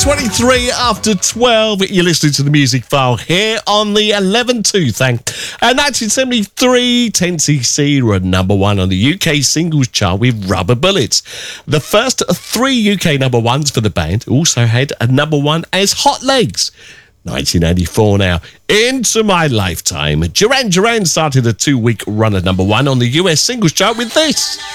23 after 12. You're listening to the Music File here on the 11-2 thing. 1973, 10cc were number one on the UK singles chart with Rubber Bullets. The first three UK number ones for the band also had a number one as Hot Legs. 1984 now. Into My Lifetime. Duran Duran started a 2-week run at number one on the US singles chart with this.